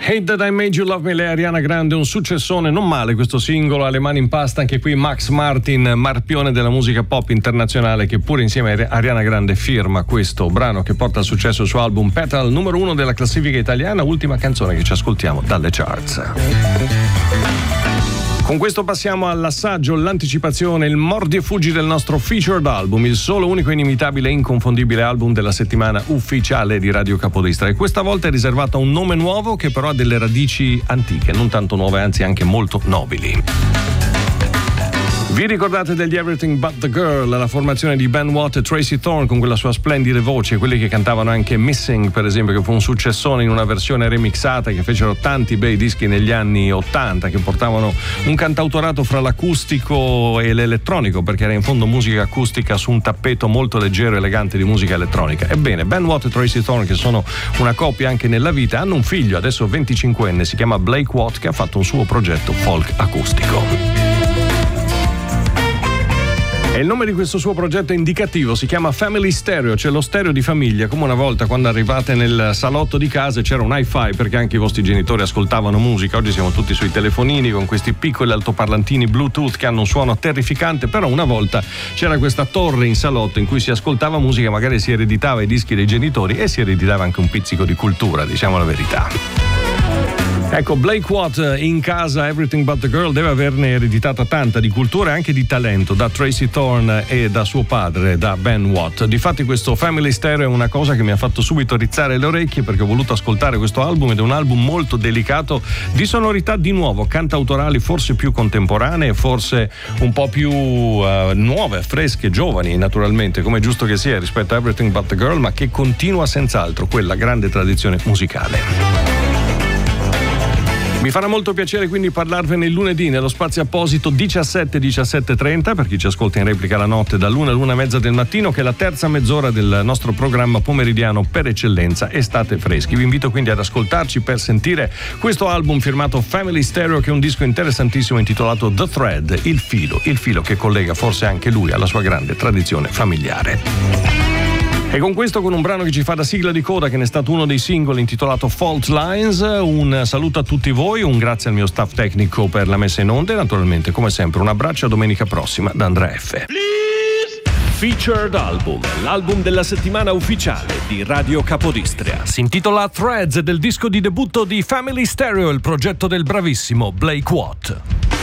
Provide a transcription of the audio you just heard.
Hate That I Made You Love Me, lei Ariana Grande, un successone, non male questo singolo, alle mani in pasta anche qui Max Martin, marpione della musica pop internazionale, che pure insieme a Ariana Grande firma questo brano che porta al successo il suo album Petal, numero 1 della classifica italiana, ultima canzone che ci ascoltiamo dalle charts. Con questo passiamo all'assaggio, l'anticipazione, il mordi e fuggi del nostro featured album, il solo, unico, inimitabile e inconfondibile album della settimana ufficiale di Radio Capodestra, e questa volta è riservato a un nome nuovo che però ha delle radici antiche, non tanto nuove, anzi anche molto nobili. Vi ricordate degli Everything But The Girl, la formazione di Ben Watt e Tracy Thorn con quella sua splendida voce, quelli che cantavano anche Missing per esempio, che fu un successone in una versione remixata, che fecero tanti bei dischi negli anni 80, che portavano un cantautorato fra l'acustico e l'elettronico, perché era in fondo musica acustica su un tappeto molto leggero e elegante di musica elettronica. Ebbene, Ben Watt e Tracy Thorn, che sono una coppia anche nella vita, hanno un figlio adesso 25enne, si chiama Blake Watt, che ha fatto un suo progetto folk acustico. E il nome di questo suo progetto è indicativo, si chiama Family Stereo, cioè lo stereo di famiglia, come una volta quando arrivate nel salotto di casa c'era un hi-fi perché anche i vostri genitori ascoltavano musica. Oggi siamo tutti sui telefonini con questi piccoli altoparlantini Bluetooth che hanno un suono terrificante, però una volta c'era questa torre in salotto in cui si ascoltava musica, magari si ereditava i dischi dei genitori e si ereditava anche un pizzico di cultura, diciamo la verità. Ecco, Blake Watt in casa Everything But The Girl deve averne ereditata tanta di cultura e anche di talento da Tracy Thorn e da suo padre, da Ben Watt. Difatti questo Family Stereo è una cosa che mi ha fatto subito rizzare le orecchie, perché ho voluto ascoltare questo album ed è un album molto delicato, di sonorità di nuovo, cantautorali forse più contemporanee, forse un po' più nuove, fresche, giovani naturalmente, come è giusto che sia rispetto a Everything But The Girl, ma che continua senz'altro quella grande tradizione musicale. Mi farà molto piacere quindi parlarvene il lunedì nello spazio apposito 17-17:30 per chi ci ascolta in replica la notte dall'1 all'1:30 del mattino, che è la terza mezz'ora del nostro programma pomeridiano per eccellenza, Estate Freschi. Vi invito quindi ad ascoltarci per sentire questo album firmato Family Stereo, che è un disco interessantissimo intitolato The Thread, il filo che collega forse anche lui alla sua grande tradizione familiare. E con questo, con un brano che ci fa da sigla di coda, che ne è stato uno dei singoli, intitolato Fault Lines, un saluto a tutti voi, un grazie al mio staff tecnico per la messa in onda e naturalmente, come sempre, un abbraccio a domenica prossima da Andrea F. Featured Album, l'album della settimana ufficiale di Radio Capodistria. Si intitola Threads, del disco di debutto di Family Stereo, il progetto del bravissimo Blake Watt.